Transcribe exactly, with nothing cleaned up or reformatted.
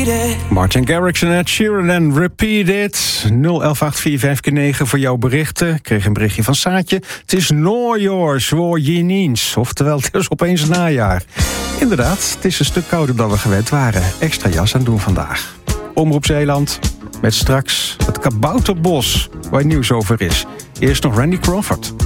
Martin Garrix en Ed Sheeran en Repeat It. nul elf acht vier vijf negen voor jouw berichten. Ik kreeg een berichtje van Saatje. Het is najaar, zwoar je niets. Oftewel, het is opeens najaar. Inderdaad, het is een stuk kouder dan we gewend waren. Extra jas aan doen vandaag. Omroep Zeeland, met straks het kabouterbos, waar nieuws over is. Eerst nog Randy Crawford.